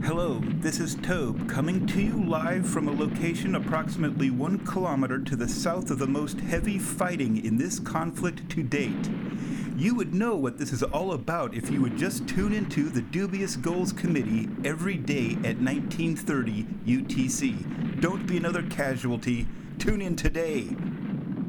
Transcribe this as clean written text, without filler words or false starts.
Hello, this is Tobe coming to you live from a location approximately 1 kilometer to the south of the most heavy fighting in this conflict to date. You would know what this is all about if you would just tune into the Dubious Goals Committee every day at 1930 UTC. Don't be another casualty. Tune in today.